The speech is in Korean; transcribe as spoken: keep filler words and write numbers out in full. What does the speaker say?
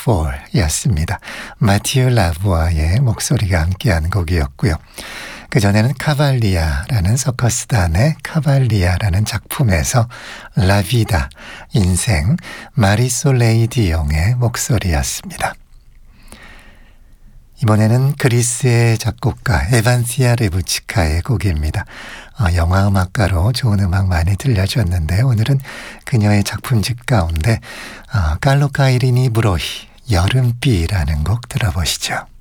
Fall 였습니다. 마티유 라부아의 목소리가 함께한 곡이었고요. 그전에는 카발리아라는 서커스단의 카발리아라는 작품에서 라비다, 인생, 마리솔 레이디용의 목소리였습니다. 이번에는 그리스의 작곡가 에반시아 레부치카의 곡입니다. 어, 영화음악가로 좋은 음악 많이 들려줬는데 오늘은 그녀의 작품집 가운데 어, 깔로 카이리니 브로히 여름비라는 곡 들어보시죠.